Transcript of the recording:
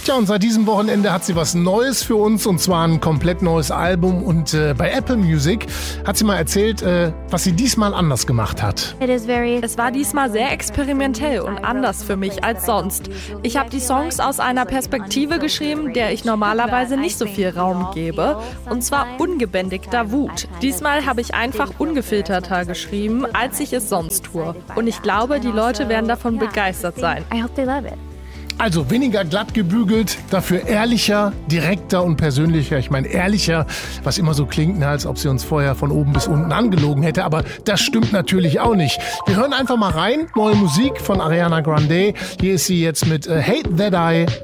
Tja, und seit diesem Wochenende hat sie was Neues für uns, und zwar ein komplett neues Album. Und bei Apple Music hat sie mal erzählt, was sie diesmal anders gemacht hat. Es war diesmal sehr experimentell und anders für mich als sonst. Ich habe die Songs aus einer Perspektive geschrieben, der ich normalerweise nicht so viel Raum gebe, und zwar ungebändigter Wut. Diesmal habe ich einfach ungefilterter geschrieben, als ich es sonst tue. Und ich glaube, die Leute werden davon begeistert sein. Also weniger glatt gebügelt, dafür ehrlicher, direkter und persönlicher. Ich meine ehrlicher, was immer so klingt, als ob sie uns vorher von oben bis unten angelogen hätte. Aber das stimmt natürlich auch nicht. Wir hören einfach mal rein. Neue Musik von Ariana Grande. Hier ist sie jetzt mit Hate That I